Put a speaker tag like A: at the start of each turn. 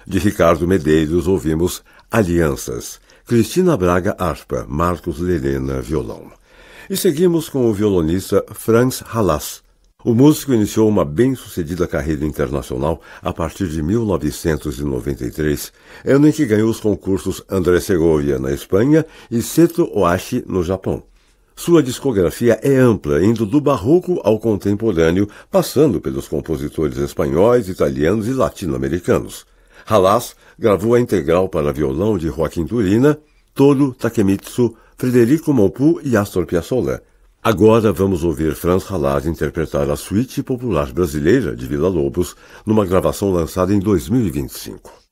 A: De Ricardo Medeiros ouvimos Alianças. Cristina Braga, harpa, Marcos Lerena, violão. E seguimos com o violonista Franz Halas. O músico iniciou uma bem-sucedida carreira internacional a partir de 1993, ano em que ganhou os concursos André Segovia, na Espanha, e Seto Ohashi, no Japão. Sua discografia é ampla, indo do barroco ao contemporâneo, passando pelos compositores espanhóis, italianos e latino-americanos. Halas gravou a integral para violão de Joaquim Turina, Toru Takemitsu, Frederico Mompou e Astor Piazzolla. Agora vamos ouvir Franz Halas interpretar a suíte popular brasileira de Villa-Lobos numa gravação lançada em 2025.